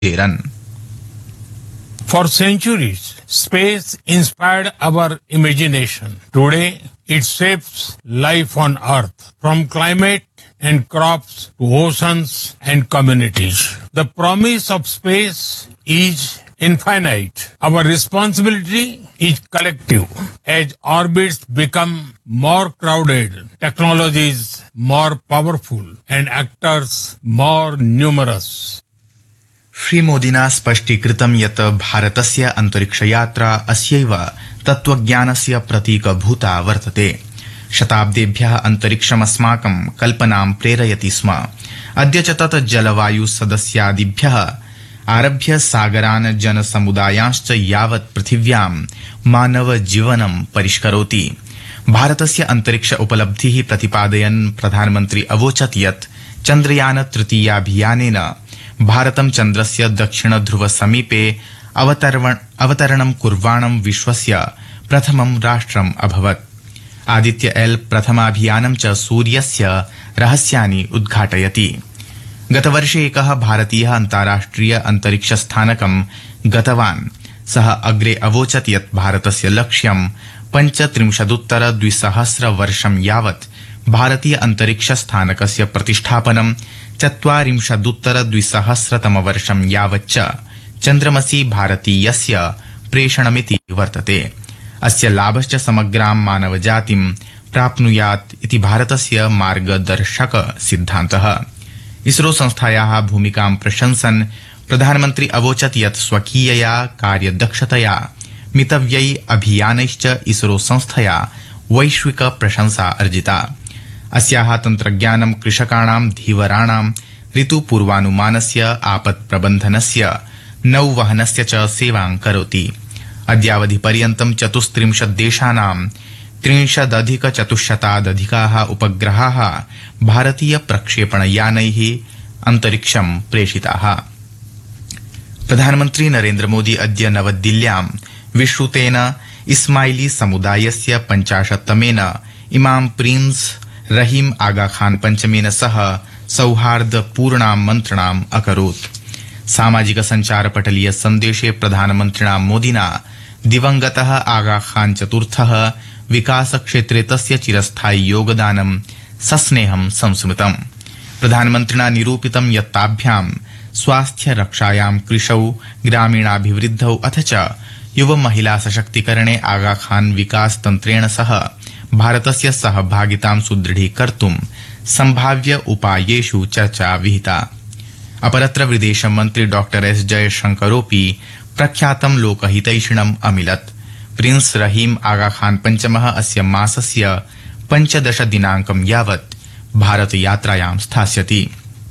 Teran. For centuries, space inspired our imagination. Today, it shapes life on Earth, from climate and crops to oceans and communities. The promise of space is infinite. Our responsibility is collective. As orbits become more crowded, technologies more powerful, and actors more numerous. श्रीमोदिना स्पष्टीकृतं यत् भारतस्य अन्तरिक्षयात्रा अस्यैव तत्त्वज्ञानस्य प्रतीकभूता वर्तते। शताब्देभ्यः अन्तरिक्षमस्माकं कल्पनां प्रेरयति स्म। अद्य च तत् जलवायु सदस्यादिभ्यः आरभ्य सागरान् जनसमुदायांश्च यावत् पृथिव्यां मानवजीवनं परिष्करोति। भारतस्य अन्तरिक्ष उपलब्धिः प्रतिपादयन् प्रधानमन्त्री अवोचत् यत् चन्द्रयान तृतीयाभियानेन भारतं चन्द्रस्य दक्षिणध्रुव समीपे अवतरणं कुर्वाणं विश्वस्य प्रथमं राष्ट्रम् अभवत्। आदित्य एल प्रथमाभियानं च सूर्यस्य रहस्यानि उद्घाटयति। गतवर्षे एकः भारतीयः अन्ताराष्ट्रिय अन्तरिक्षस्थानकं गतवान्। सः अग्रे अवोचत् यत् भारतस्य लक्ष्यं 35-द्विसहस्र वर्षं यावत् भारतीय अन्तरिक्षस्थानकस्य प्रतिष्ठापनं 40-द्विसहस्रतमवर्षं यावच्च चन्द्रमसि भारतीयस्य प्रेषणमिति वर्तते। अस्य लाभश्च समग्रां मानवजातिं प्राप्नुयात् इति भारतस्य मार्गदर्शक सिद्धान्तः। इसरो संस्थायाः भूमिकां प्रशंसन् प्रधानमन्त्री अवोचत् यत् स्वकीयया कार्यदक्षतया मितव्यै अभियानैश्च इसरो संस्थया वैश्विक प्रशंसा अर्जिता। अस्याः तन्त्रज्ञानं कृषकाणां धीवराणां ऋतुपूर्वानुमानस्य आपत्प्रबन्धनस्य नौवहनस्य च सेवां करोति। अद्यावधिपर्यन्तं 34 देशानां 30,400 उपग्रहाः भारतीय प्रक्षेपणयानैः अन्तरिक्षं प्रेषिताः। प्रधानमन्त्री नरेन्द्र मोदी अद्य नवदिल्ल्यां विश्रुतेन इस्माइली समुदायस्य 50तमेन इमाम प्रिंस रहीम आगा खान पंचमेन सह सौहार्दपूर्णां मन्त्रणाम् अकरोत्। सामाजिक संचार पटलीय सन्देशे प्रधानमन्त्रिणा मोदिना दिवंगतः आगा खान चतुर्थः विकासक्षेत्रे तस्य चिरस्थायि योगदानं सस्नेहं संस्मृतम्। प्रधानमन्त्रिणा निरूपितं यत् ताभ्यां स्वास्थ्यरक्षायां, कृषौ, ग्रामीणाभिवृद्धौ अथ च युव महिला सशक्तीकरणे आगा खान विकास तन्त्रेण सह भारतस्य सहभागितां सुदृढीकर्तुं सम्भाव्य उपायेषु चर्चा विहिता। अपरत्र विदेशमन्त्री डॉक्टर एस जयशंकरोऽपि प्रख्यातं लोकहितैषिणम् अमिलत्। प्रिंस रहीम आगा खान पंचमः अस्य मासस्य 15 दिनाङ्कं यावत् भारतयात्रायां स्थास्यति।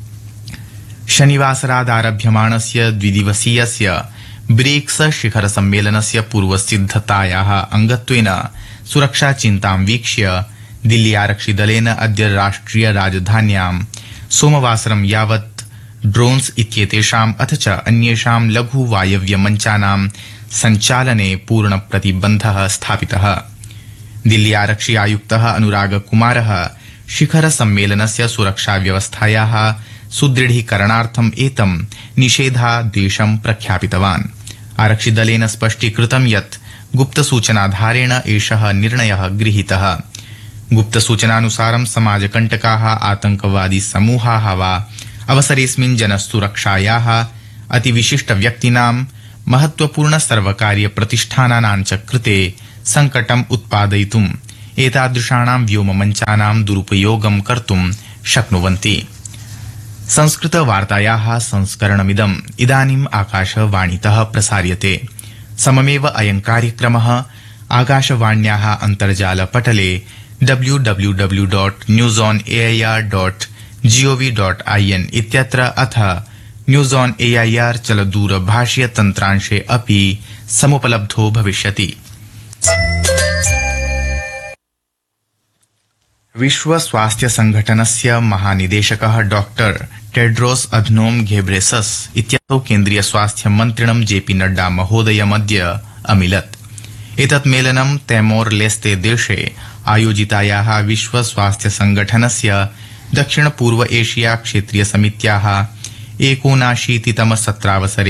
शनिवासरादारभ्यमाणस्य द्विदिवसीयस्य ब्रिक्स शिखर सम्मेलनस्य पूर्वसिद्धतायाः अङ्गत्वेन सुरक्षाचिन्तां वीक्ष्य दिल्ली आरक्षिदलेन अद्य राष्ट्रिय राजधान्यां सोमवासरं यावत् ड्रोन्स इत्येतेषाम् अथ च अन्येषां लघु वायव्यमञ्चानां सञ्चालने पूर्णप्रतिबन्धः स्थापितः। दिल्ली आरक्षि आयुक्तः अनुराग कुमारः शिखर सम्मेलनस्य सुरक्षाव्यवस्थायाः सुदृढीकरणार्थम् एतं निषेधादेशं प्रख्यापितवान्। आरक्षिदलेन स्पष्टीकृतं यत् गुप्तसूचनाधारेण एषः निर्णयः गृहीतः। गुप्तसूचनानुसारं समाजकण्टकाः, आतंकवादी समूहाः वा अवसरेऽस्मिन् जनसुरक्षायाः अतिविशिष्टव्यक्तीनां, महत्वपूर्ण सर्वकारीय प्रतिष्ठानानां च कृते संकटम् उत्पादयितुम् एतादृशानां व्योममञ्चानां दुरुपयोगं कर्तुं शक्नुवन्ति। संस्कृतवार्तायाः संस्करणमिदम् इदानीम् आकाशवाणीतः प्रसार्यते। सममेव अयं कार्यक्रमः आकाशवाण्याः अन्तर्जालपटले www.newsonair.gov.in इत्यत्र अथ न्यूज ऑन एआईआर चलदूरभाषीय तन्त्रांशे अपि समुपलब्धो भविष्यति। विश्व स्वास्थ्य संघटनस्य महानिदेशकः डॉक्टर टेड्रोस अधनोम घेब्रेसस इत्यसौ केन्द्रीय स्वास्थ्य मन्त्रिणं जेपी नड्डा महोदयमद्य अमिलत्। एतत् मेलनं तैमोर लेस्ते देशे आयोजितायाः विश्व स्वास्थ्य संघटनस्य दक्षिण पूर्व एशिया क्षेत्रीय समित्याः एकोनाशीतितम सत्रावसरे